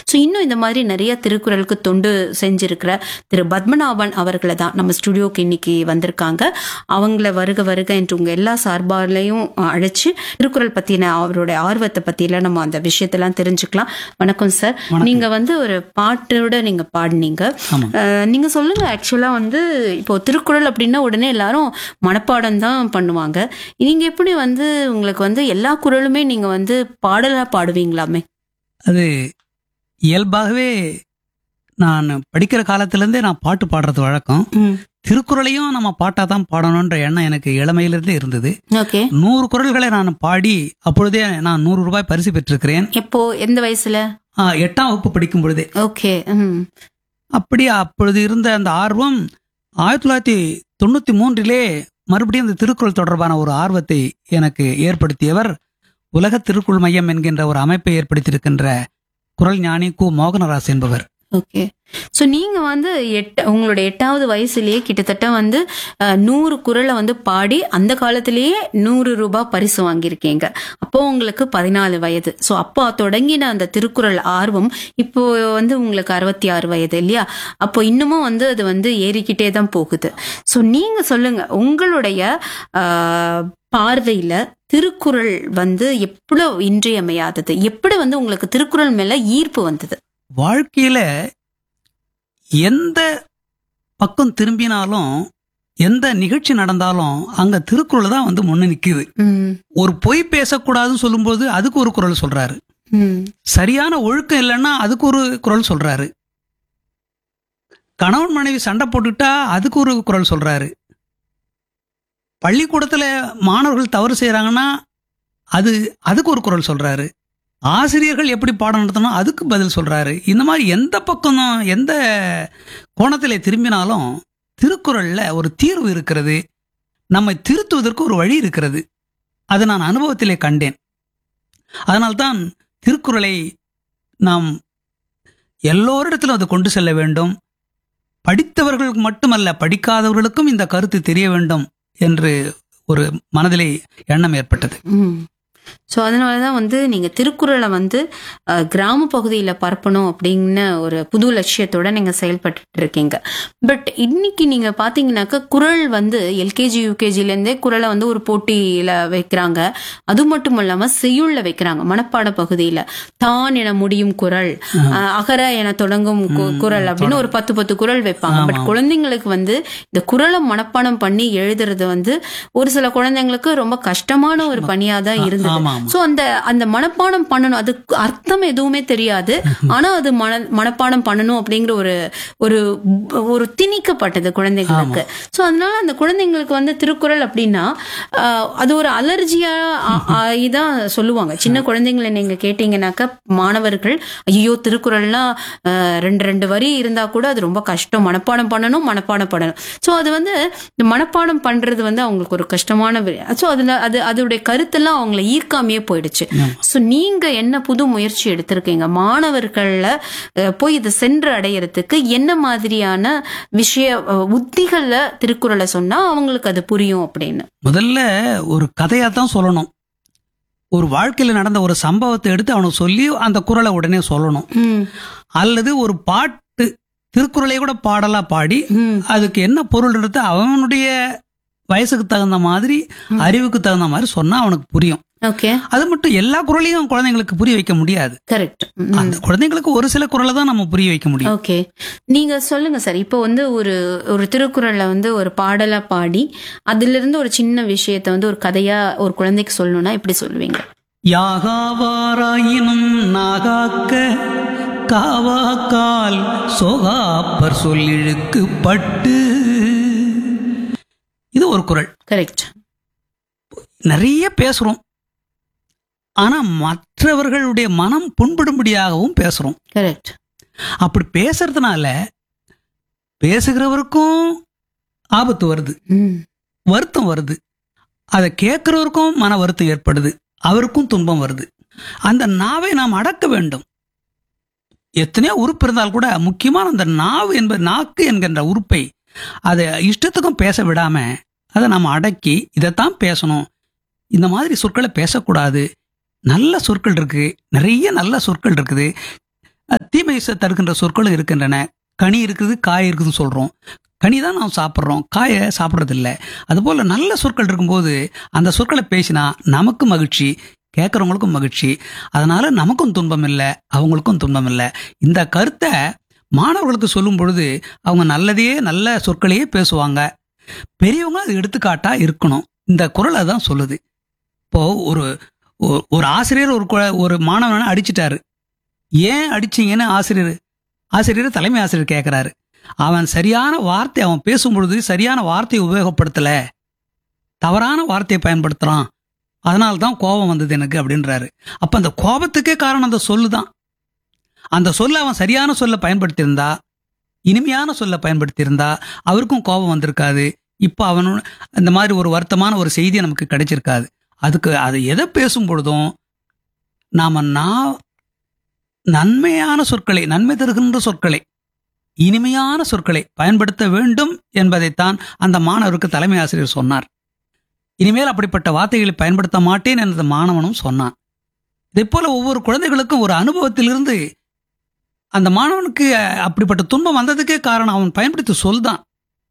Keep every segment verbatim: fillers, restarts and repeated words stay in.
So இன்னும் இந்த மாதிரி நிறைய திருக்குறளுக்கு தொண்டு செஞ்சிருக்கிற திரு பத்மநாபன் அவர்களை தான் நம்ம ஸ்டுடியோக்கு இன்னைக்கு வந்திருக்காங்க. அவங்கள வருக வருக என்று உங்க எல்லா சார்பாலையும் அழைச்சு திருக்குறள் பத்தின அவருடைய ஆர்வத்தை பத்தியெல்லாம் நம்ம அந்த விஷயத்தெல்லாம் தெரிஞ்சுக்கலாம். வணக்கம் சார். நீங்க வந்து ஒரு பாட்டோட நீங்க பாடினீங்க. நீங்க சொல்லுங்க, ஆக்சுவலா வந்து இப்போ திருக்குறள் அப்படின்னா உடனே எல்லாரும் மனப்பாடம் தான் பண்ணுவாங்க. நீங்க எப்படி வந்து உங்களுக்கு வந்து எல்லா குறளுமே நீங்க வந்து பாடலா பாடுவீங்களாமே? அது இயல்பாகவே நான் படிக்கிற காலத்திலேருந்தே நான் பாட்டு பாடுறது வழக்கம். திருக்குறளையும் நம்ம பாட்டா தான் பாடணுன்ற எண்ணம் எனக்கு இளமையிலிருந்தே இருந்தது. நூறு குறள்களை நான் பாடி அப்பொழுதே நான் நூறு ரூபாய் பரிசு பெற்றிருக்கிறேன். எப்போ, எந்த வயசுல? எட்டாம் வகுப்பு படிக்கும் பொழுதே. ஓகே. அப்படி அப்பொழுது இருந்த அந்த ஆர்வம் ஆயிரத்தி தொள்ளாயிரத்தி தொண்ணூத்தி மூன்றிலே மறுபடியும் இந்த திருக்குறள் தொடர்பான ஒரு ஆர்வத்தை எனக்கு ஏற்படுத்தியவர் உலக திருக்குறள் மையம் என்கின்ற ஒரு அமைப்பை ஏற்படுத்தியிருக்கின்ற குறள் ஞானி கு மோகனராஸ் என்பவர். ஓகே. ஸோ நீங்க வந்து எட்ட உங்களோட எட்டாவது வயசுலயே கிட்டத்தட்ட வந்து நூறு குறளை வந்து பாடி அந்த காலத்திலேயே நூறு ரூபாய் பரிசு வாங்கியிருக்கீங்க. அப்போ உங்களுக்கு பதினாலு வயது. ஸோ அப்போ தொடங்கின அந்த திருக்குறள் ஆர்வம் இப்போ வந்து உங்களுக்கு அறுபத்தி ஆறு வயது இல்லையா? அப்போ இன்னமும் வந்து அது வந்து ஏறிக்கிட்டே தான் போகுது. ஸோ நீங்க சொல்லுங்க, உங்களுடைய ஆஹ் பார்வையில திருக்குறள் வந்து எவ்வளவு இன்றியமையாதது, எப்படி வந்து உங்களுக்கு திருக்குறள் மேல ஈர்ப்பு வந்தது? வாழ்க்கையில எந்த பக்கம் திரும்பினாலும் எந்த நிகழ்ச்சி நடந்தாலும் அங்க திருக்குறள் தான் வந்து முன்ன நிக்குது. ஒரு பொய் பேசக்கூடாதுன்னு சொல்லும்போது அதுக்கு ஒரு குறள் சொல்றாரு. சரியான ஒழுக்கம் இல்லைன்னா அதுக்கு ஒரு குறள் சொல்றாரு. கணவன் மனைவி சண்டை போட்டுட்டா அதுக்கு ஒரு குறள் சொல்றாரு. பள்ளிக்கூடத்துல மாணவர்கள் தவறு செய்யறாங்கன்னா அது அதுக்கு ஒரு குறள் சொல்றாரு. ஆசிரியர்கள் எப்படி பாடம் நடத்தணும் அதுக்கு பதில் சொல்றாரு. இந்த மாதிரி எந்த பக்கம் எந்த கோணத்திலே திரும்பினாலும் திருக்குறள்ல ஒரு தீர்வு இருக்கிறது. நம்மை திருத்துவதற்கு ஒரு வழி இருக்கிறது. அது நான் அனுபவத்திலே கண்டேன். அதனால்தான் திருக்குறளை நாம் எல்லோரிடத்திலும் அதை கொண்டு செல்ல வேண்டும். படித்தவர்களுக்கு மட்டுமல்ல, படிக்காதவர்களுக்கும் இந்த கருத்து தெரிய வேண்டும் என்று ஒரு மனதிலே எண்ணம் ஏற்பட்டது. ஸோ அதனாலதான் வந்து நீங்க திருக்குறளை வந்து கிராம பகுதியில பரப்பணும் அப்படின்னு ஒரு புது லட்சியத்தோட நீங்க செயல்பட்டு இருக்கீங்க. பட் இன்னைக்கு நீங்க பாத்தீங்கன்னாக்க குறள் வந்து எல்கேஜி யூகேஜில இருந்தே குறளை வந்து ஒரு போட்டியில வைக்கிறாங்க. அது மட்டும் இல்லாம செய்யுள்ல வைக்கிறாங்க. மனப்பாட பகுதியில தான் என முடியும் குறள், அகர என தொடங்கும் குறள் அப்படின்னு ஒரு பத்து பத்து குறள் வைப்பாங்க. பட் குழந்தைங்களுக்கு வந்து இந்த குறளை மனப்பாடம் பண்ணி எழுதுறது வந்து ஒரு சில குழந்தைங்களுக்கு ரொம்ப கஷ்டமான ஒரு பணியா தான் இருந்தது. சோ அந்த அந்த மனப்பாடம் பண்ணணும், அதுக்கு அர்த்தம் எதுவுமே தெரியாது, ஆனா அது மன மனப்பாடம் பண்ணணும் அப்படிங்கிற ஒரு ஒரு ஒரு திணிக்கப்பட்டது குழந்தைங்களுக்கு. சோ அதனால அந்த குழந்தைங்களுக்கு வந்து திருக்குறள் அப்படின்னா அது ஒரு அலர்ஜியா இதான் சொல்லுவாங்க. சின்ன குழந்தைங்களை நீங்க கேட்டீங்கன்னாக்க மாணவர்கள், ஐயோ திருக்குறள்னா ரெண்டு ரெண்டு வரி இருந்தா கூட அது ரொம்ப கஷ்டம், மனப்பாடம் பண்ணணும் மனப்பாடம் பண்ணணும். சோ அது வந்து மனப்பாடம் பண்றது வந்து அவங்களுக்கு ஒரு கஷ்டமான. சோ அதுல அது அதோடைய கருத்தெல்லாம் அவங்களை ஈர்க்காமையே போயிடுச்சு. சோ நீங்க என்ன புது முயற்சி எடுத்திருக்கீங்க மாணவர்கள்ல போய் இதை சென்று அடையறதுக்கு? என்ன மாதிரியான விஷய உத்திகள்ல திருக்குறளை சொன்னா அவங்களுக்கு அது புரியும் அப்படின்னு? முதல்ல ஒரு கதையா தான் சொல்லணும். ஒரு வாழ்க்கையில நடந்த ஒரு சம்பவத்தை எடுத்து அவனுக்கு சொல்லி அந்த குறளை உடனே சொல்லணும். அல்லது ஒரு பாட்டு திருக்குறளை கூட பாடலா பாடி அதுக்கு என்ன பொருள் எடுத்து அவனுடைய வயசுக்கு தகுந்த மாதிரி அறிவுக்கு தகுந்த மாதிரி சொன்னா அவனுக்கு புரியும். அது மட்டும் எல்லா குறளையும் குழந்தைங்களுக்கு புரிய வைக்க முடியாது. கரெக்ட். அந்த குழந்தைங்களுக்கு ஒரு சில குறளை தான் நம்ம புரிய வைக்க முடியும். ஓகே, நீங்க சொல்லுங்க சார். இப்போ வந்து ஒரு ஒரு திருக்குறளை வந்து ஒரு பாடலா பாடி அதுல இருந்து ஒரு சின்ன விஷயத்த வந்து ஒரு கதையா ஒரு குழந்தைக்கு சொல்லணும்னா எப்படி சொல்லுவீங்க? யாகாவாராயினும் நாகாக்க காவாக்கால் சோகாப்பர் சொல்லிழுக்கு பட்டு. இது ஒரு குறள். கரெக்ட். நிறைய பேசுறோம், ஆனா மற்றவர்களுடைய மனம் புண்படும்படியாகவும் பேசுறோம். கரெக்ட். அப்படி பேசுறதுனால பேசுகிறவருக்கும் ஆபத்து வருது, வருத்தம் வருது. அதை கேட்கிறவருக்கும் மன வருத்தம் ஏற்படுது, அவருக்கும் துன்பம் வருது. அந்த நாவை நாம் அடக்க வேண்டும். எத்தனையோ உறுப்பு இருந்தால் கூட முக்கியமான அந்த நாவு என்பது, நாக்கு என்கின்ற உறுப்பை அதை இஷ்டத்துக்கும் பேச விடாம அதை நாம் அடக்கி இதைத்தான் பேசணும், இந்த மாதிரி சொற்களை பேசக்கூடாது. நல்ல சொற்கள் இருக்கு, நிறைய நல்ல சொற்கள் இருக்குது. அஹ், தீமை ச- தருகின்ற சொற்களும் இருக்கின்றன. கனி இருக்குது, காய் இருக்குதுன்னு சொல்றோம். கனி தான் நாம் சாப்பிட்றோம், காயை சாப்பிட்றது இல்லை. அதுபோல நல்ல சொற்கள் இருக்கும்போது அந்த சொற்களை பேசினா நமக்கு மகிழ்ச்சி, கேட்கறவங்களுக்கும் மகிழ்ச்சி. அதனால நமக்கும் துன்பம் இல்லை, அவங்களுக்கும் துன்பம் இல்லை. இந்த கருத்தை மாணவர்களுக்கு சொல்லும் பொழுது அவங்க நல்லதையே, நல்ல சொற்களையே பேசுவாங்க. பெரியவங்க அது எடுத்துக்காட்டா இருக்கணும். இந்த குறளை தான் சொல்லுது. இப்போ ஒரு ஒரு- ஒரு ஆசிரியர் ஒரு கு- ஒரு மாணவனை அடிச்சிட்டாரு. ஏன் அடிச்சீங்கன்னு ஆசிரியர் ஆசிரியர் தலைமை ஆசிரியர் கேட்கிறாரு. அவன் சரியான வார்த்தை, அவன் பேசும் பொழுது சரியான வார்த்தையை உபயோகப்படுத்தல, தவறான வார்த்தையை பயன்படுத்துறான், அதனால தான் கோபம் வந்தது எனக்கு அப்படின்றாரு. அப்ப அந்த கோபத்துக்கே காரணம் அந்த சொல்லு தான். அந்த சொல்ல அவன் சரியான சொல்ல பயன்படுத்தியிருந்தா, இனிமையான சொல்ல பயன்படுத்தியிருந்தா அவருக்கும் கோபம் வந்திருக்காது. இப்போ அவனு இந்த மாதிரி ஒரு வருத்தமான ஒரு செய்தி நமக்கு கிடைச்சிருக்காது. அதுக்கு அது எதை பேசும் பொழுதும் நாம நான் நன்மையான சொற்களை, நன்மை தருகின்ற சொற்களை, இனிமையான சொற்களை பயன்படுத்த வேண்டும் என்பதைத்தான் அந்த மாணவருக்கு தலைமை ஆசிரியர் சொன்னார். இனிமேல் அப்படிப்பட்ட வார்த்தைகளை பயன்படுத்த மாட்டேன் என்ற மாணவனும் சொன்னான். இதே போல ஒவ்வொரு குழந்தைகளுக்கும் ஒரு அனுபவத்திலிருந்து அந்த மாணவனுக்கு அஹ், அப்படிப்பட்ட துன்பம் வந்ததுக்கே காரணம் அவன் பயன்படுத்தி சொல்தான்.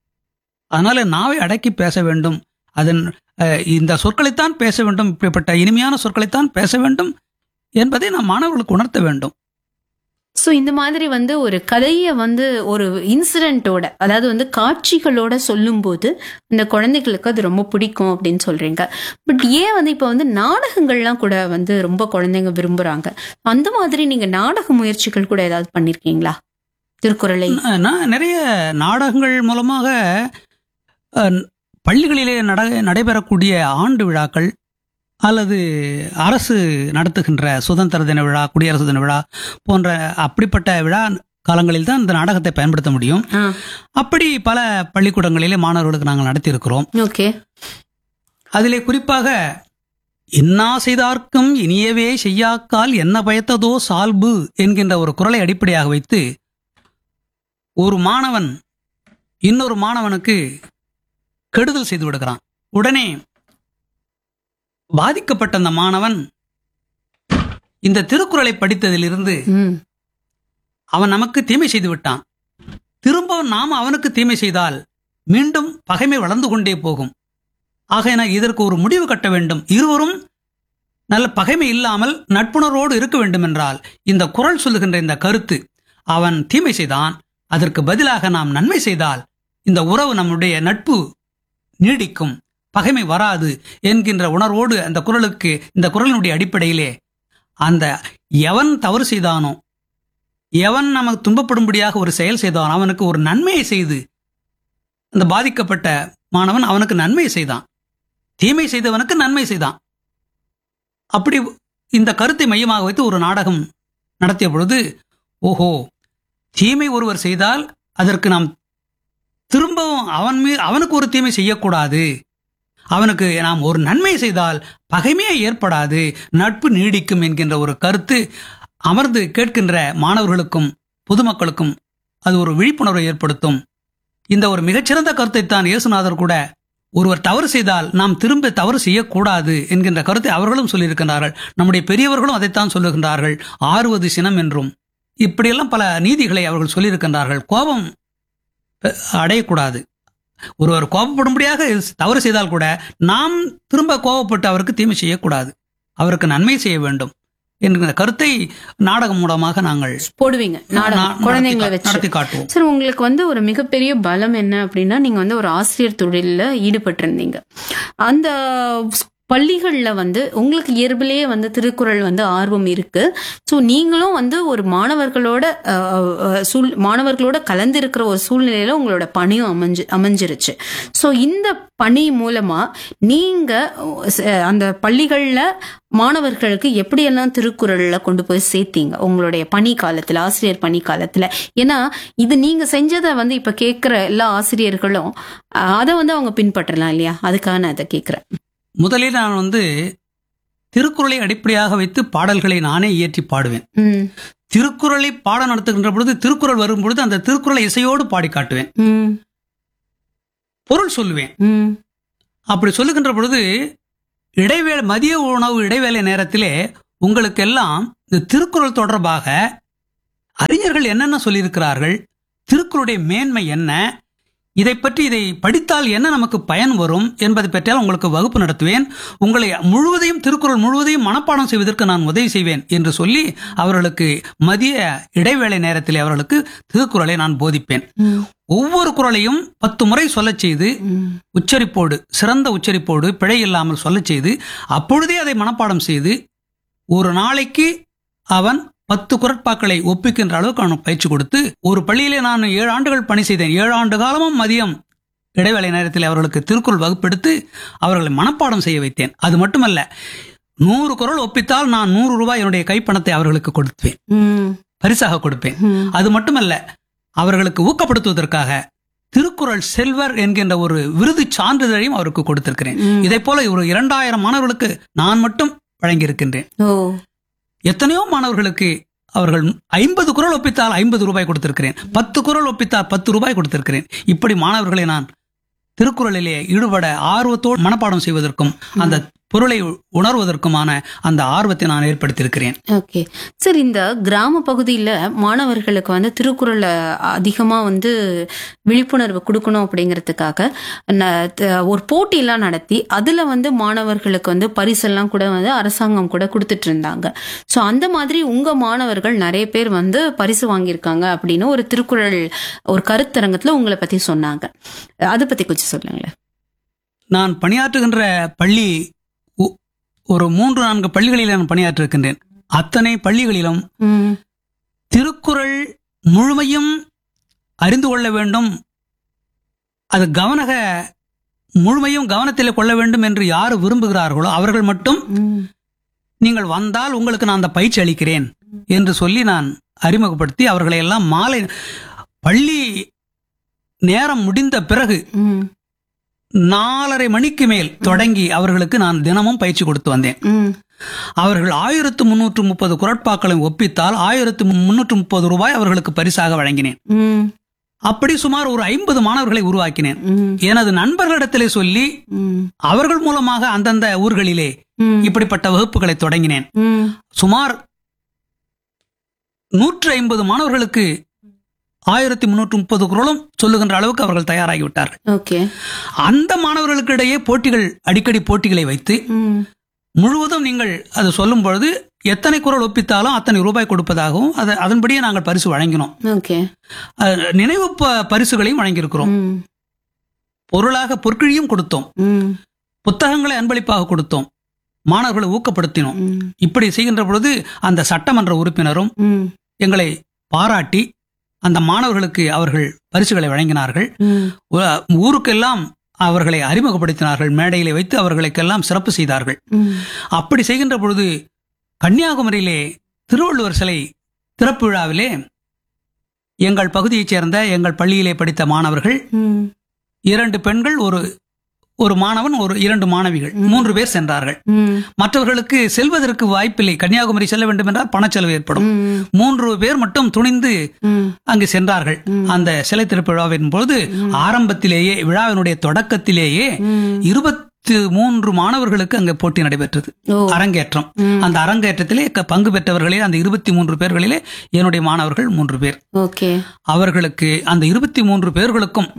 அதனால நாவை அடக்கி பேச வேண்டும். அதன் அஹ், இந்த சொற்களைத்தான் பேச வேண்டும், இப்படிப்பட்ட இனிமையான சொற்களைத்தான் பேச வேண்டும் என்பதை நாம் மாணவர்களுக்கு உணர்த்த வேண்டும். ஸோ இந்த மாதிரி வந்து ஒரு கதையை வந்து ஒரு இன்சிடென்ட்டோட, அதாவது வந்து காட்சிகளோட சொல்லும்போது இந்த குழந்தைகளுக்கு அது ரொம்ப பிடிக்கும் அப்படின்னு சொல்றீங்க. பட் ஏன் வந்து இப்போ வந்து நாடகங்கள்லாம் கூட வந்து ரொம்ப குழந்தைங்க விரும்புறாங்க. அந்த மாதிரி நீங்க நாடக முயற்சிகள் கூட ஏதாவது பண்ணிருக்கீங்களா திருக்குறளை? ந- நான் நிறைய நாடகங்கள் மூலமாக அஹ், பள்ளிகளிலே நட நடைபெறக்கூடிய ஆண்டு விழாக்கள் அல்லது அரசு நடத்துகின்ற சுதந்திர தின விழா, குடியரசு தின விழா போன்ற அப்படிப்பட்ட விழா காலங்களில் தான் இந்த நாடகத்தை பயன்படுத்த முடியும். ஆ, அப்படி பல பள்ளிக்கூடங்களிலே மாணவர்களுக்கு நாங்கள் நடத்தியிருக்கிறோம். ஓகே. அதிலே குறிப்பாக இன்னா செய்தார்க்கும் இனியவே செய்யாக்கால் என்ன பயத்ததோ சால்பு என்கின்ற ஒரு குறளை அடிப்படையாக வைத்து ஒரு மாணவன் இன்னொரு மாணவனுக்கு கெடுதல் செய்து விடுகிறான். உடனே பாதிக்கப்பட்ட அந்த மாணவன் இந்த திருக்குறளை படித்ததிலிருந்து ம், அவன் நமக்கு தீமை செய்து விட்டான், திரும்ப நாம் அவனுக்கு தீமை செய்தால் மீண்டும் பகைமை வளர்ந்து கொண்டே போகும். ஆகையினால் இதற்கு ஒரு முடிவு கட்ட வேண்டும். இருவரும் நல்ல பகைமை இல்லாமல் நட்புணர்வோடு இருக்க வேண்டும் என்றால் இந்த குறள் சொல்லுகின்ற இந்த கருத்து, அவன் தீமை செய்தான், அதற்கு பதிலாக நாம் நன்மை செய்தால் இந்த உறவு, நம்முடைய நட்பு நீடிக்கும், பகைமை வராது என்கின்ற உணர்வோடு அந்த குறளுக்கு, இந்த குறளினுடைய அடிப்படையிலே அந்த எவன் தவறு செய்தானோ, எவன் நமக்கு துன்பப்படும்படியாக ஒரு செயல் செய்தானோ அவனுக்கு ஒரு நன்மையை செய்து, அந்த பாதிக்கப்பட்ட மாணவன் அவனுக்கு நன்மை செய்தான், தீமை செய்தவனுக்கு நன்மை செய்தான். அப்படி இந்த கருத்தை மையமாக வைத்து ஒரு நாடகம் நடத்திய பொழுது, ஓஹோ, தீமை ஒருவர் செய்தால் அதற்கு நாம் திரும்பவும் அவன் மீ அவனுக்கு ஒரு தீமை செய்யக்கூடாது, அவனுக்கு நாம் ஒரு நன்மை செய்தால் பகைமையே ஏற்படாது, நட்பு நீடிக்கும் என்கின்ற ஒரு கருத்து அமர்ந்து கேட்கின்ற மாணவர்களுக்கும் பொதுமக்களுக்கும் அது ஒரு விழிப்புணர்வை ஏற்படுத்தும். இந்த ஒரு மிகச்சிறந்த கருத்தைத்தான் இயேசுநாதர் கூட ஒருவர் தவறு செய்தால் நாம் திரும்ப தவறு செய்யக்கூடாது என்கின்ற கருத்தை அவர்களும் சொல்லியிருக்கிறார்கள். நம்முடைய பெரியவர்களும் அதைத்தான் சொல்லுகின்றார்கள். ஆறுவது சினம் என்றும் இப்படியெல்லாம் பல நீதிகளை அவர்கள் சொல்லியிருக்கின்றார்கள். கோபம் அடையக்கூடாது. ஒருவர் கோபப்படும்படியாக தவறு செய்தால் கூட நாம் திரும்ப கோபப்பட்டு அவருக்கு தீமை செய்யக்கூடாது, அவருக்கு நன்மை செய்ய வேண்டும் என்கிற கருத்தை நாடகம் மூலமாக நாங்கள் போடுவீங்க, நாடகம் குழந்தைங்களை வச்சு நடத்தி காட்டுவோம். சார், உங்களுக்கு வந்து ஒரு மிகப்பெரிய பலம் என்ன அப்படின்னா, நீங்க வந்து ஒரு ஆசிரியர் தொழிலில் ஈடுபட்டிருந்தீங்க. அந்த பள்ளிகள்ல வந்து உங்களுக்கு இயல்பிலேயே வந்து திருக்குறள் வந்து ஆர்வம் இருக்கு. ஸோ நீங்களும் வந்து ஒரு மாணவர்களோட அஹ், அஹ், சூழ் மாணவர்களோட கலந்திருக்கிற ஒரு சூழ்நிலையில உங்களோட பணியும் அமைஞ்சு அமைஞ்சிருச்சு. ஸோ இந்த பணி மூலமா நீங்க அஹ், அந்த பள்ளிகள்ல மாணவர்களுக்கு எப்படியெல்லாம் திருக்குறள்ல கொண்டு போய் சேர்த்தீங்க உங்களுடைய பணி காலத்துல, ஆசிரியர் பணி காலத்துல? ஏன்னா இது நீங்க செஞ்சதை வந்து இப்ப கேட்கிற எல்லா ஆசிரியர்களும் அஹ், அதை வந்து அவங்க பின்பற்றலாம் இல்லையா? அதுக்காக நான் அதை கேட்கிறேன். முதலில் நான் வந்து திருக்குறளை அடிப்படையாக வைத்து பாடல்களை நானே இயற்றி பாடுவேன். ம், திருக்குறளை பாடம் நடத்துகின்ற பொழுது, திருக்குறள் வரும் பொழுது அந்த திருக்குறளை இசையோடு பாடி காட்டுவேன், ம், பொருள் சொல்லுவேன். ம், அப்படி சொல்லுகின்ற பொழுது இடைவேளை, மதிய உணவு இடைவேளை நேரத்திலே உங்களுக்கெல்லாம் இந்த திருக்குறள் தொடர்பாக அறிஞர்கள் என்னென்ன சொல்லியிருக்கிறார்கள், திருக்குறளுடைய மேன்மை என்ன, இதை பற்றி இதை படித்தால் என்ன நமக்கு பயன் வரும் என்பதை பற்றியால் உங்களுக்கு வகுப்பு நடத்துவேன். உங்களை முழுவதையும் திருக்குறள் முழுவதையும் மனப்பாடம் செய்வதற்கு நான் உதவி செய்வேன் என்று சொல்லி அவர்களுக்கு மதிய இடைவேளை நேரத்தில் அவர்களுக்கு திருக்குறளை நான் போதிப்பேன். ஒவ்வொரு குறளையும் பத்து முறை சொல்லச் செய்து உச்சரிப்போடு, சிறந்த உச்சரிப்போடு, பிழை இல்லாமல் சொல்லச் செய்து அப்பொழுதே அதை மனப்பாடம் செய்து ஒரு நாளைக்கு அவன் பத்து குறட்பாக்களை ஒப்பிக்கின்ற அளவுக்கு அவனுக்கு பயிற்சி கொடுத்து, ஒரு பள்ளியிலே நான் ஏழு ஆண்டுகள் பணி செய்தேன். ஏழு ஆண்டு காலமும் மதியம் இடைவேளை நேரத்தில் அவர்களுக்கு திருக்குறள் வகுப்பெடுத்து அவர்களை மனப்பாடம் செய்ய வைத்தேன். அது மட்டுமல்ல, நூறு குறள் ஒப்பித்தால் நான் நூறு ரூபாய் என்னுடைய கைப்பணத்தை அவர்களுக்கு கொடுப்பேன், பரிசாக கொடுப்பேன். அது மட்டுமல்ல, அவர்களுக்கு ஊக்கப்படுத்துவதற்காக திருக்குறள் செல்வர் என்கின்ற ஒரு விருது சான்றிதழையும் அவருக்கு கொடுத்திருக்கிறேன். இதை போல ஒரு இரண்டாயிரம் மாணவர்களுக்கு நான் மட்டும் வழங்கியிருக்கின்றேன். எத்தனையோ மாணவர்களுக்கு அவர்கள் ஐம்பது குறள் ஒப்பித்தால் ஐம்பது ரூபாய் கொடுத்திருக்கிறேன், பத்து குறள் ஒப்பித்தால் பத்து ரூபாய் கொடுத்திருக்கிறேன். இப்படி மாணவர்களை நான் திருக்குறளிலே ஈடுபட ஆர்வத்தோடு மனப்பாடம் செய்வதற்கும் அந்த பொருளை உணர்வதற்குமான அந்த ஆர்வத்தை நான் ஏற்படுத்தியிருக்கிறேன். ஓகே சார், இந்த கிராம பகுதியில் மாணவர்களுக்கு வந்து திருக்குறளை அதிகமாக வந்து விழிப்புணர்வு கொடுக்கணும் அப்படிங்கிறதுக்காக ஒரு போட்டியெல்லாம் நடத்தி அதில் வந்து மாணவர்களுக்கு வந்து பரிசெல்லாம் கூட வந்து அரசாங்கம் கூட கொடுத்துட்டு இருந்தாங்க. ஸோ அந்த மாதிரி உங்கள் மாணவர்கள் நிறைய பேர் வந்து பரிசு வாங்கியிருக்காங்க அப்படின்னு ஒரு திருக்குறள் ஒரு கருத்தரங்கத்தில் உங்களை பற்றி சொன்னாங்க. அதை பற்றி கொஞ்சம் சொல்லுங்களேன். நான் பணியாற்றுகின்ற பள்ளி ஒரு மூன்று நான்கு பள்ளிகளில் நான் பணியாற்றிருக்கின்றேன். அத்தனை பள்ளிகளிலும் திருக்குறள் முழுமையும் அறிந்து கொள்ள வேண்டும், அது கவனக முழுமையும் கவனத்தில் கொள்ள வேண்டும் என்று யார் விரும்புகிறார்களோ அவர்கள் மட்டும் நீங்கள் வந்தால் உங்களுக்கு நான் அந்த பயிற்சி அளிக்கிறேன் என்று சொல்லி நான் அறிமுகப்படுத்தி அவர்களை எல்லாம் மாலை பள்ளி நேரம் முடிந்த பிறகு நாலரை மணிக்கு மேல் தொடங்கி அவர்களுக்கு நான் தினமும் பயிற்சி கொடுத்து வந்தேன். அவர்கள் ஆயிரத்து முன்னூற்று முப்பது குறட்பாக்களை ஒப்பித்தால் ஆயிரத்து முன்னூற்று முப்பது ரூபாய் அவர்களுக்கு பரிசாக வழங்கினேன். அப்படி சுமார் ஒரு ஐம்பது மாணவர்களை உருவாக்கினேன். எனது நண்பர்களிடத்திலே சொல்லி அவர்கள் மூலமாக அந்தந்த ஊர்களிலே இப்படிப்பட்ட வகுப்புகளை தொடங்கினேன். சுமார் நூற்று ஐம்பது மாணவர்களுக்கு ஆயிரத்தி முன்னூற்று முப்பது குறளும் சொல்லுகின்ற அளவுக்கு அவர்கள் தயாராகிவிட்டார்கள். அந்த மாணவர்களுக்கு இடையே போட்டிகள், அடிக்கடி போட்டிகளை வைத்து முழுவதும் நீங்கள் அது சொல்லும் பொழுது எத்தனை குறள் ஒப்பித்தாலும் அத்தனை ரூபாய் கொடுப்பதாகவும் அதன்படியே நாங்கள் பரிசு வழங்கினோம். நினைவு பரிசுகளையும் வழங்கியிருக்கிறோம். பொருளாக பொற்கிழியும் கொடுத்தோம், புத்தகங்களை அன்பளிப்பாக கொடுத்தோம், மாணவர்களை ஊக்கப்படுத்தினோம். இப்படி செய்கின்ற பொழுது அந்த சட்டமன்ற உறுப்பினரும் எங்களை பாராட்டி அந்த மாணவர்களுக்கு அவர்கள் பரிசுகளை வழங்கினார்கள். ஊருக்கெல்லாம் அவர்களை அறிமுகப்படுத்தினார்கள், மேடையிலே வைத்து அவர்களுக்கெல்லாம் சிறப்பு செய்தார்கள். அப்படி செய்கின்ற பொழுது கன்னியாகுமரியிலே திருவள்ளுவர் சிலை திறப்பு விழாவிலே எங்கள் பகுதியைச் சேர்ந்த எங்கள் பள்ளியிலே படித்த மாணவர்கள் இரண்டு பெண்கள், ஒரு ஒரு மாணவன், ஒரு இரண்டு மாணவிகள், மூன்று பேர் சென்றார்கள். மற்றவர்களுக்கு செல்வதற்கு வாய்ப்பில்லை. கன்னியாகுமரி செல்ல வேண்டும் என்றால் பணச்செலவு ஏற்படும். மூன்று பேர் மட்டும் துணிந்து அங்கு சென்றார்கள். அந்த சிலை திறப்பு விழாவின் போது ஆரம்பத்திலேயே, விழாவினுடைய தொடக்கத்திலேயே இருபத்தி மூன்று மாணவர்களுக்கு அங்கு போட்டி நடைபெற்றது, அரங்கேற்றம். அந்த அரங்கேற்றத்திலே பங்கு பெற்றவர்களே அந்த இருபத்தி மூன்று பேர்களிலே என்னுடைய மாணவர்கள் மூன்று பேர். அவர்களுக்கு அந்த இருபத்தி மூன்று பேர்களுக்கும்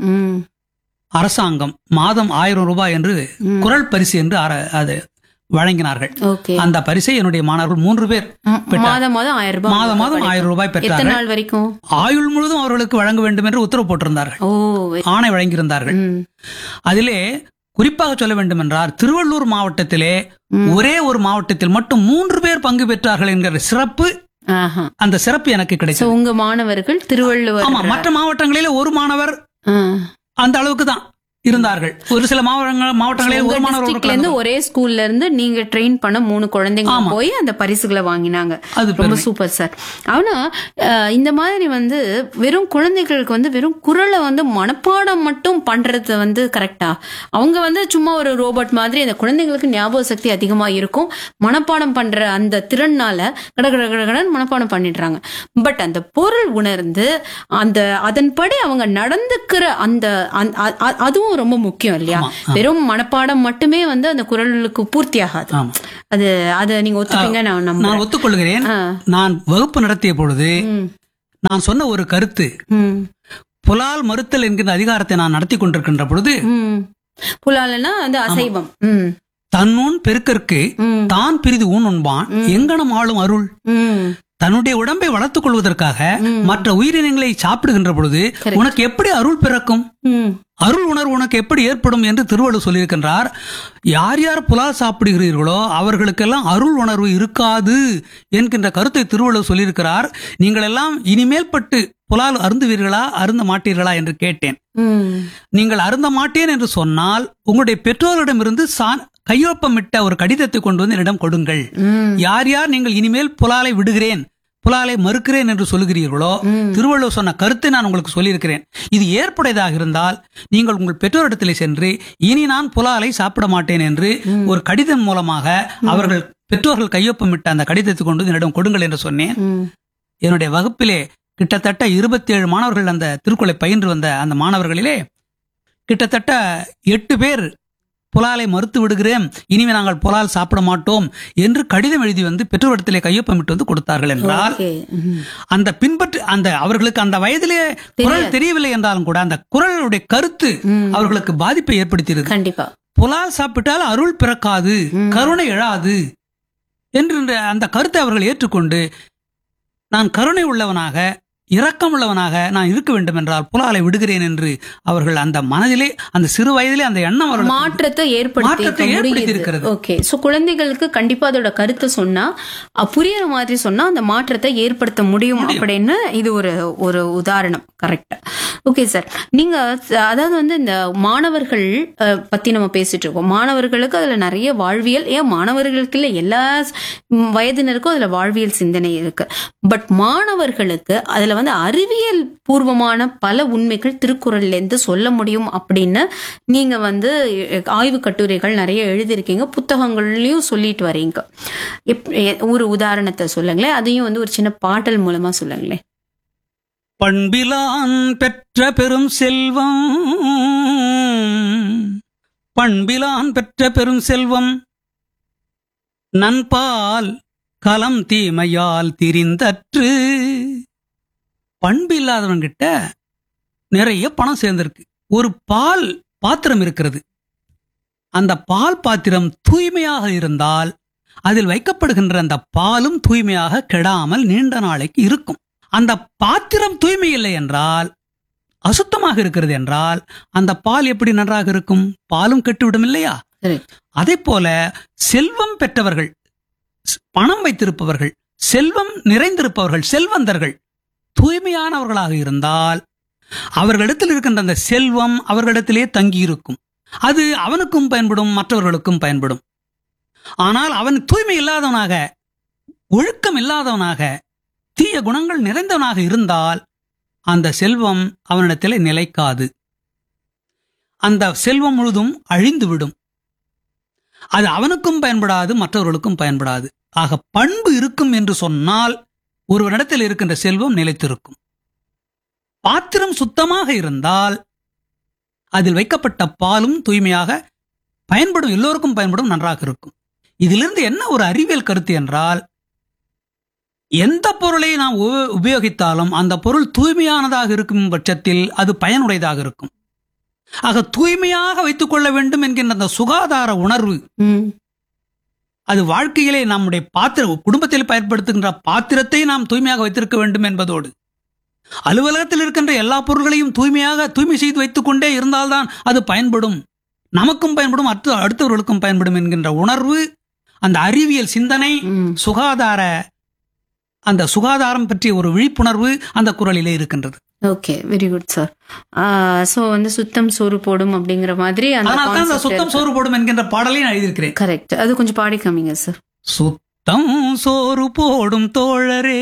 அரசாங்கம் மாதம் ஆயிரம் ரூபாய் என்று குறள் பரிசு என்று அது வழங்கினார்கள். அந்த பரிசை என்னுடைய மாணவர்கள் மூன்று பேர் மாதம் மாதம் ஆயிரம் ரூபாய் பெற்றார்கள். ஆயுள் முழுவதும் அவர்களுக்கு வழங்க வேண்டும் என்று உத்தரவு போட்டிருந்தார்கள், ஆணை வழங்கியிருந்தார்கள். அதிலே குறிப்பாக சொல்ல வேண்டும் என்றால் திருவள்ளூர் மாவட்டத்திலே ஒரே ஒரு மாவட்டத்தில் மட்டும் மூன்று பேர் பங்கு பெற்றார்கள் என்கிற சிறப்பு, அந்த சிறப்பு எனக்கு கிடைச்சது. உங்க மாணவர்கள் திருவள்ளூர், ஆமா, மற்ற மாவட்டங்களிலே ஒரு மாணவர் அந்த அளவுக்கு தான் இருந்தார்கள். ஒரு சில மாவட்டங்களில் ஒரு மாணவர்கள் ஒரே ஸ்கூல்ல இருந்து நீங்க ட்ரெயின் பண்ண மூணு குழந்தைங்க போய் அந்த பரிசுகளை வாங்கினாங்க. அது ரொம்ப சூப்பர் சார். ஆனா இந்த மாதிரி வந்து வெறும் குழந்தைகளுக்கு வந்து வெறும் குறளை வந்து மனப்பாடம் மட்டும் பண்றது வந்து கரெக்டா? அவங்க வந்து சும்மா ஒரு ரோபோட் மாதிரி அந்த குழந்தைங்களுக்கு ஞாபக சக்தி அதிகமா இருக்கும், மனப்பாடம் பண்ற அந்த திறனால கட கட கடகடன் மனப்பாடம் பண்ணிடுறாங்க. பட் அந்த பொருள் உணர்ந்து அந்த அதன்படி அவங்க நடந்துக்கிற அந்த அதுவும் ரொம்ப முக்கியம் இல்லையா? வெறும் மனப்பாடம் மட்டுமே வந்து அந்த குறளுக்கு பூர்த்தி ஆகாது. அது அதை நீங்க ஒத்துப்பீங்க? நான் ஒத்துக்கொள்கிறேன். நான் வகுப்பு நடத்திய பொழுது நான் சொன்ன ஒரு கருத்து, ம், புலால் மறுத்தல் என்கிற அதிகாரத்தை நான் நடத்தி கொண்டிருக்கின்ற பொழுது, ம். புலால்னா அந்த அசைவம். ம், தன்னூன் பெருக்கற்கு ம், தான் பிரிது ஊன் உண்பான் எங்கனம் ஆளும் அருள். ம். தன்னுடைய உடம்பை வளர்த்துக் கொள்வதற்காக மற்ற உயிரினங்களை சாப்பிடுகின்ற பொழுது Correct. உனக்கு எப்படி அருள் பிறக்கும், ம், அருள் உணர்வு உனக்கு எப்படி ஏற்படும் என்று திருவள்ளுவர் சொல்லியிருக்கின்றார். யார் யார் புலால் சாப்பிடுகிறீர்களோ அவர்களுக்கெல்லாம் அருள் உணர்வு இருக்காது என்கின்ற கருத்தை திருவள்ளுவர் சொல்லியிருக்கிறார். நீங்கள் எல்லாம் இனிமேல் பட்டு புலால் அருந்துவீர்களா அருந்த மாட்டீர்களா என்று கேட்டேன். ம். நீங்கள் அருந்த மாட்டேன் என்று சொன்னால் உங்களுடைய பெற்றோரிடமிருந்து சா- கையொப்பமிட்ட ஒரு கடிதத்தை கொண்டு வந்து என்னிடம் கொடுங்கள். ம். யார் யார் நீங்கள் இனிமேல் புலாலை விடுகிறேன், புலாலை மறுக்கிறேன் என்று சொல்லுகிறீர்களோ, திருவள்ளுவர் சொன்ன கருத்தை நான் உங்களுக்கு சொல்லியிருக்கிறேன். இது ஏற்புடையதாக இருந்தால் நீங்கள் உங்கள் பெற்றோரிடத்திலே சென்று இனி நான் புலாலை சாப்பிட மாட்டேன் என்று ஒரு கடிதம் மூலமாக அவர்கள் பெற்றோர்கள் கையொப்பமிட்ட அந்த கடிதத்தை கொண்டு வந்து என்னிடம் கொடுங்கள் என்று சொன்னேன். ம். என்னுடைய வகுப்பிலே கிட்டத்தட்ட இருபத்தி ஏழு மாணவர்கள் அந்த திருக்குறளை பயின்று வந்த அந்த மாணவர்களிலே கிட்டத்தட்ட எட்டு பேர் புலாலை மறுத்து விடுகிறேன், இனிமே நாங்கள் புலால் சாப்பிட மாட்டோம் என்று கடிதம் எழுதி வந்து பெற்றோரிடத்திலே கையொப்பமிட்டு வந்து கொடுத்தார்கள் என்றால், Okay. ம். அந்த பின்பற்று அந்த அவர்களுக்கு அந்த வயதிலே குரல் தெரியவில்லை என்றாலும் கூட அந்த குரலுடைய கருத்து அவர்களுக்கு பாதிப்பை ஏற்படுத்தியிருக்கு. கண்டிப்பா. புலால் சாப்பிட்டால் அருள் பிறக்காது, கருணை எழாது என்று அந்த கருத்தை அவர்கள் ஏற்றுக்கொண்டு நான் கருணை உள்ளவனாக இரக்கம் உள்ளவனாக நான் இருக்க வேண்டும் என்றால் புலாலை விடுகிறேன் என்று அவர்கள் அந்த மனதிலே அந்த சிறு வயதிலே அந்த எண்ணம் அவர்கள் மாற்றத்தை மாற்றத்தை ஏற்படுத்தி ஏற்படுத்தி இருக்கிறது. ஓகே. சோ குழந்தைகளுக்கு கண்டிப்பா அதோட கருத்தை சொன்னா அ, புரியற மாதிரி சொன்னா அந்த மாற்றத்தை ஏற்படுத்த முடியும் அப்படின்னு இது ஒரு ஒரு உதாரணம். கரெக்ட். ஓகே சார், நீங்க அ, அதாவது வந்து இந்த மாணவர்கள் அ, பத்தி நம்ம பேசிட்டு இருக்கோம். மாணவர்களுக்கு அதுல நிறைய வாழ்வியல், ஏன் மாணவர்களுக்கு இல்ல எல்லா ம், வயதினருக்கும் அதுல வாழ்வியல் சிந்தனை இருக்கு. பட் மாணவர்களுக்கு அதுல வந்து அறிவியல் பூர்வமான பல உண்மைகள் திருக்குறள்ல இருந்து சொல்ல முடியும் அப்படின்னு நீங்க வந்து அஹ், ஆய்வு கட்டுரைகள் நிறைய எழுதியிருக்கீங்க, புத்தகங்கள்லயும் சொல்லிட்டு வரீங்க. எப்- எ- ஒரு உதாரணத்தை சொல்லுங்களேன், அதையும் வந்து ஒரு சின்ன பாடல் மூலமா சொல்லுங்களேன். பண்பிலான் பெற்ற பெரும் செல்வம், பண்பிலான் பெற்ற பெரும் செல்வம் நண்பால் கலம் தீமையால் திரிந்தற்று. பண்பு இல்லாதவன்கிட்ட நிறைய பணம் சேர்ந்திருக்கு. ஒரு பால் பாத்திரம் இருக்கிறது. அந்த பால் பாத்திரம் தூய்மையாக இருந்தால் அதில் வைக்கப்படுகின்ற அந்த பாலும் தூய்மையாக கெடாமல் நீண்ட நாளைக்கு இருக்கும். அந்த பாத்திரம் தூய்மை இல்லை என்றால், அசுத்தமாக இருக்கிறது என்றால் அந்த பால் எப்படி நன்றாக இருக்கும்? பாலும் கெட்டுவிடும் இல்லையா? அதே போல செல்வம் பெற்றவர்கள், பணம் வைத்திருப்பவர்கள், செல்வம் நிறைந்திருப்பவர்கள், செல்வந்தர்கள் தூய்மையானவர்களாக இருந்தால் அவர்களிடத்தில் இருக்கின்ற அந்த செல்வம் அவர்களிடத்திலே தங்கியிருக்கும். அது அவனுக்கும் பயன்படும், மற்றவர்களுக்கும் பயன்படும். ஆனால் அவன் தூய்மை இல்லாதவனாக, ஒழுக்கம் இல்லாதவனாக, தீய குணங்கள் நிறைந்தவனாக இருந்தால் அந்த செல்வம் அவனிடத்திலே நிலைக்காது. அந்த செல்வம் முழுதும் அழிந்துவிடும். அது அவனுக்கும் பயன்படாது, மற்றவர்களுக்கும் பயன்படாது. ஆக பண்பு இருக்கும் என்று சொன்னால் ஒருவரிடத்தில் இருக்கின்ற செல்வம் நிலைத்திருக்கும். பாத்திரம் சுத்தமாக இருந்தால் அதில் வைக்கப்பட்ட பாலும் தூய்மையாக பயன்படும், எல்லோருக்கும் பயன்படும், நன்றாக இருக்கும். இதிலிருந்து என்ன ஒரு அறிவியல் கருத்து என்றால், எந்த பொருளை நாம் உப- உபயோகித்தாலும் அந்த பொருள் தூய்மையானதாக இருக்கும் பட்சத்தில் அது பயனுடையதாக இருக்கும். ஆக தூய்மையாக வைத்துக் கொள்ள வேண்டும் என்கின்ற அந்த சுகாதார உணர்வு ம். அது வாழ்க்கையிலே நம்முடைய பாத்திர குடும்பத்தில் பயன்படுத்துகின்ற பாத்திரத்தை நாம் தூய்மையாக வைத்திருக்க வேண்டும் என்பதோடு, அலுவலகத்தில் இருக்கின்ற எல்லா பொருள்களையும் தூய்மையாக தூய்மை செய்து வைத்துக் கொண்டே இருந்தால்தான் அது பயன்படும், நமக்கும் பயன்படும், அடுத்த அடுத்தவர்களுக்கும் பயன்படும் என்கின்ற உணர்வு, அந்த அறிவியல் சிந்தனை, ம். சுகாதார அந்த சுகாதாரம் பற்றிய ஒரு விழிப்புணர்வு அந்த குறளிலே இருக்கின்றது. Okay, very good sir. So வந்து சுத்தம் சோறு போடும் அப்படிங்கிற மாதிரி அந்த அதனால்தான் அந்த concept சுத்தம் இருக்கு. சோறு போடும் என்கின்ற பாடலை நான் எழுதியிருக்கிறேன். கரெக்ட். அது கொஞ்சம் பாடி காமிங்க சார். சுத்தம் சோறு போடும் தோழரே